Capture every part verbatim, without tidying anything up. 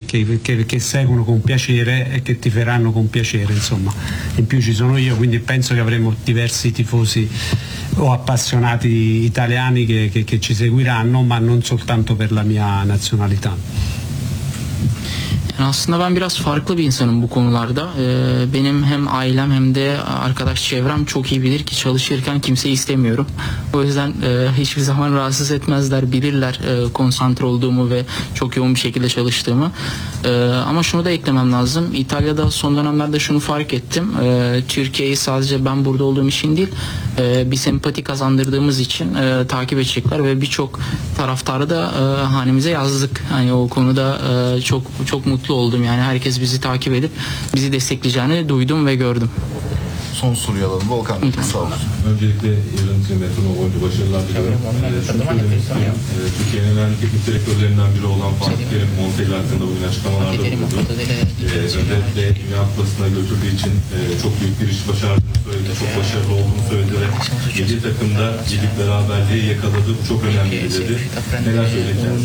che, che, che seguono con piacere e che tiferanno con piacere, insomma. In più ci sono io, quindi penso che avremo diversi tifosi o appassionati italiani che, che, che ci seguiranno, ma non soltanto per la mia nazionalità. Aslında ben biraz farklı bir insanım bu konularda. Ee, benim hem ailem hem de arkadaş çevrem çok iyi bilir ki çalışırken kimseyi istemiyorum. O yüzden e, hiçbir zaman rahatsız etmezler, bilirler e, konsantre olduğumu ve çok yoğun bir şekilde çalıştığımı. E, ama şunu da eklemem lazım. İtalya'da son dönemlerde şunu fark ettim. E, Türkiye'yi sadece ben burada olduğum için değil, e, bir sempati kazandırdığımız için e, takip edecekler ve birçok taraftarı da e, hanemize yazdık. Hani o konuda e, çok çok mutlu oldum, yani herkes bizi takip edip bizi destekleyeceğini duydum ve gördüm. Son soruyu alalım. Volkan, sağ olun. Öncelikle yarın için turnuva boyunca başarılar diliyorum. Ee, şunu söylemek istiyorum. Ee, Türkiye'nin en önemli teknik direktörlerinden biri olan Fatih Terim Montella hakkında bugün açıklamalarda bulundu. Ee, özellikle Dünya Kupası'na götürdüğü için e, çok büyük bir iş başardığını söyledi. Çok başarılı olduğunu söyledi ve yedi takımda birlik beraberliği yakaladı. Bu çok önemli dedi. Neler söyleyeceksiniz?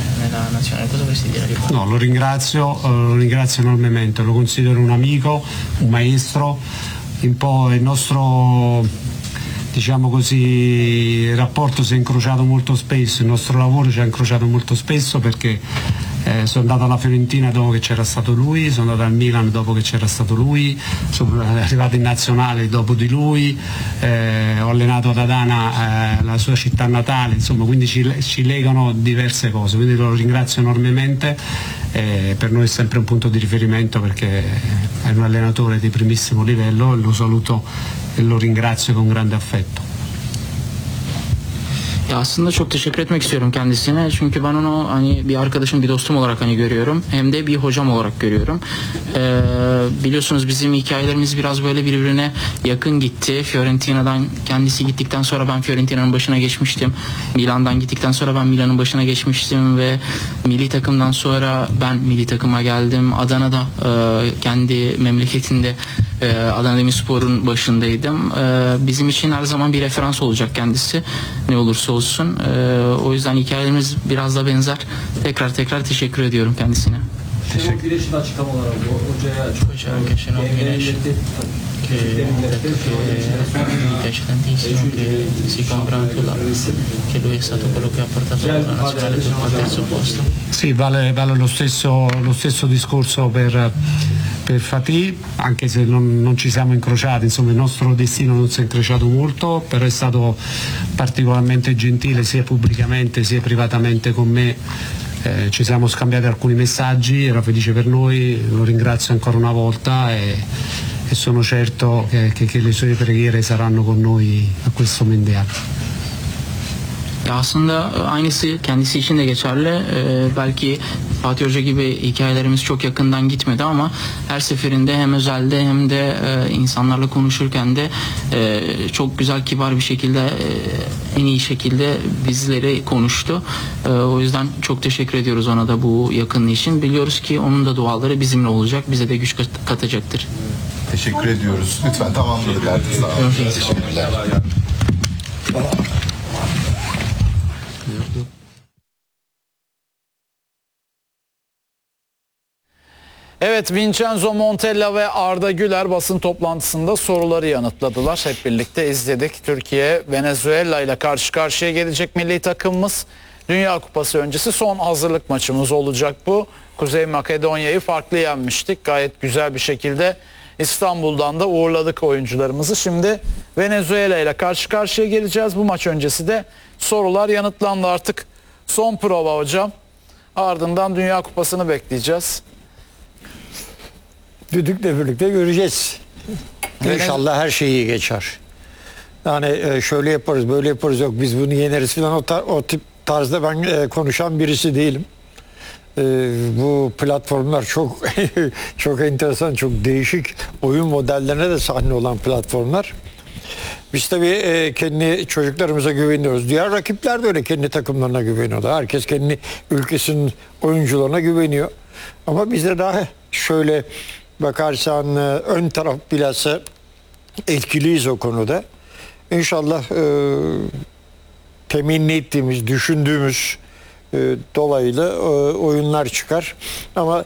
No, lo ringrazio, lo ringrazio enormemente, lo considero un amico, un maestro. Un po' il nostro, diciamo così, rapporto si è incrociato molto spesso, il nostro lavoro ci ha incrociato molto spesso perché eh, sono andato alla Fiorentina dopo che c'era stato lui, sono andato al Milan dopo che c'era stato lui, sono arrivato in nazionale dopo di lui, eh, ho allenato ad Adana, eh, la sua città natale, insomma, quindi ci, ci legano diverse cose, quindi lo ringrazio enormemente. Eh, per noi è sempre un punto di riferimento perché è un allenatore di primissimo livello, lo saluto e lo ringrazio con grande affetto. Ya aslında çok teşekkür etmek istiyorum kendisine, çünkü ben onu hani bir arkadaşım, bir dostum olarak hani görüyorum, hem de bir hocam olarak görüyorum. Ee, biliyorsunuz bizim hikayelerimiz biraz böyle birbirine yakın gitti. Fiorentina'dan kendisi gittikten sonra ben Fiorentina'nın başına geçmiştim. Milan'dan gittikten sonra ben Milan'ın başına geçmiştim ve milli takımdan sonra ben milli takıma geldim. Adana'da e, kendi memleketinde e, Adana Demirspor'un başındaydım. E, bizim için her zaman bir referans olacak kendisi, ne olursa olsun. olsun. Ee, o yüzden hikayelerimiz biraz da benzer. Tekrar tekrar teşekkür ediyorum kendisine. Şenol Güneş'in açıklamaları oldu. Hocaya çok Şenol Güneş piace tantissimo che si congratula che lui è stato quello che ha portato la nazionale al terzo posto. Sì, vale, vale lo stesso, lo stesso discorso per, per Fatih, anche se non, non ci siamo incrociati, insomma il nostro destino non si è incrociato molto, però è stato particolarmente gentile sia pubblicamente sia privatamente con me. Eh, ci siamo scambiati alcuni messaggi, era felice per noi, lo ringrazio ancora una volta e, e sono certo che, che, che le sue preghiere saranno con noi a questo mondiale. Ya aslında aynısı kendisi için de geçerli. Ee, belki Fatih Hoca gibi hikayelerimiz çok yakından gitmedi ama her seferinde hem özelde hem de e, insanlarla konuşurken de e, çok güzel, kibar bir şekilde, e, en iyi şekilde bizleri konuştu. E, o yüzden çok teşekkür ediyoruz ona da bu yakınlığı için. Biliyoruz ki onun da duaları bizimle olacak, bize de güç katacaktır. Teşekkür ediyoruz. Lütfen tamamladık artık. Sağ olun. Teşekkürler. Evet, Vincenzo Montella ve Arda Güler basın toplantısında soruları yanıtladılar. Hep birlikte izledik. Türkiye, Venezuela ile karşı karşıya gelecek milli takımımız. Dünya Kupası öncesi son hazırlık maçımız olacak bu. Kuzey Makedonya'yı farklı yenmiştik. Gayet güzel bir şekilde İstanbul'dan da uğurladık oyuncularımızı. Şimdi Venezuela ile karşı karşıya geleceğiz. Bu maç öncesi de sorular yanıtlandı. Artık son prova hocam. Ardından Dünya Kupası'nı bekleyeceğiz. Düdükle birlikte göreceğiz. İnşallah her şey iyi geçer. Yani şöyle yaparız, böyle yaparız, yok biz bunu yeneriz falan, o, tar o tip tarzda ben konuşan birisi değilim. Bu platformlar çok çok enteresan, çok değişik oyun modellerine de sahne olan platformlar. Biz tabii kendi çocuklarımıza güveniyoruz. Diğer rakipler de öyle kendi takımlarına güveniyorlar. Herkes kendi ülkesinin oyuncularına güveniyor. Ama bizde daha şöyle bakarsan ön taraf bilhassa etkiliyiz o konuda. İnşallah e, teminni ettiğimiz, düşündüğümüz e, dolaylı e, oyunlar çıkar. Ama